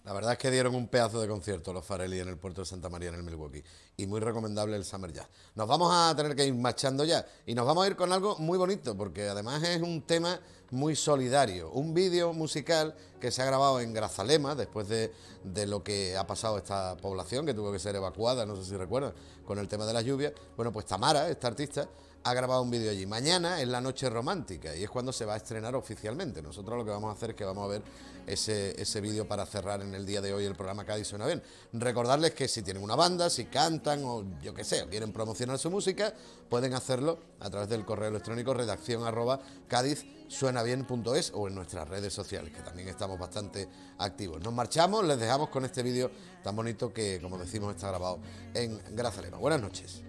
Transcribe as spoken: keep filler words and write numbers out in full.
La verdad es que dieron un pedazo de concierto los Farelli en el puerto de Santa María, en el Milwaukee. Y muy recomendable el Summer Jazz. Nos vamos a tener que ir marchando ya. Y nos vamos a ir con algo muy bonito, porque además es un tema muy solidario. Un vídeo musical que se ha grabado en Grazalema, después de, de lo que ha pasado esta población, que tuvo que ser evacuada, no sé si recuerdan, con el tema de las lluvias. Bueno, pues Tamara, esta artista, ha grabado un vídeo allí. Mañana es la noche romántica y es cuando se va a estrenar oficialmente. Nosotros lo que vamos a hacer es que vamos a ver ese, ese vídeo para cerrar en el día de hoy el programa Cádiz Suena Bien. Recordarles que si tienen una banda, si cantan o yo qué sé, o quieren promocionar su música, pueden hacerlo a través del correo electrónico redacción arroba cadizsuenabien.es o en nuestras redes sociales, que también estamos bastante activos. Nos marchamos, les dejamos con este vídeo tan bonito que, como decimos, está grabado en Grazalema. Buenas noches.